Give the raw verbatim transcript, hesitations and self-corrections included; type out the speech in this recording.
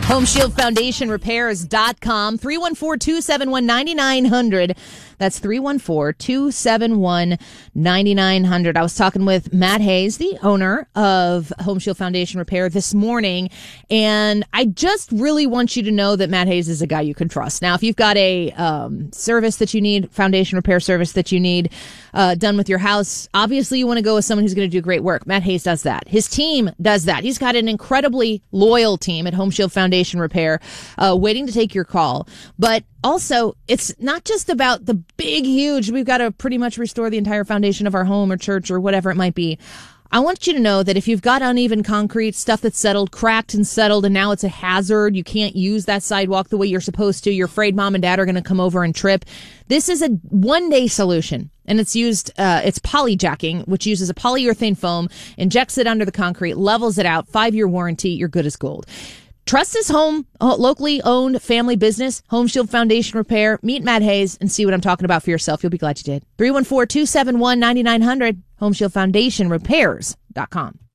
Home Shield Foundation Repairs dot com, three one four, two seven one, nine nine zero zero. That's three one four, two seven one, nine nine zero zero. I was talking with Matt Hayes, the owner of Home Shield Foundation Repair, this morning, and I just really want you to know that Matt Hayes is a guy you can trust. Now, if you've got a um, service that you need, foundation repair service that you need uh, done with your house, obviously you want to go with someone who's going to do great work. Matt Hayes does that. His team does that. He's got an incredibly loyal team at Home Shield Foundation Repair uh, waiting to take your call. But also, it's not just about the big, huge, we've got to pretty much restore the entire foundation of our home or church or whatever it might be. I want you to know that if you've got uneven concrete, stuff that's settled, cracked and settled, and now it's a hazard, you can't use that sidewalk the way you're supposed to, you're afraid mom and dad are going to come over and trip, this is a one-day solution. And it's used, uh, it's polyjacking, which uses a polyurethane foam, injects it under the concrete, levels it out, five-year warranty, you're good as gold. Trust this home, uh, locally owned family business, Home Shield Foundation Repair. Meet Matt Hayes and see what I'm talking about for yourself. You'll be glad you did. three one four, two seven one, nine nine zero zero, Home Shield Foundation Repairs dot com.